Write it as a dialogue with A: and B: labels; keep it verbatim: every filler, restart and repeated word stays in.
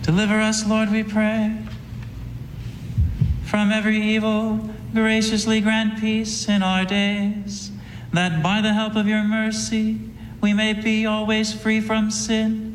A: Deliver us, Lord, we pray, from every evil. Graciously grant peace in our days, that by the help of your mercy we may be always free from sin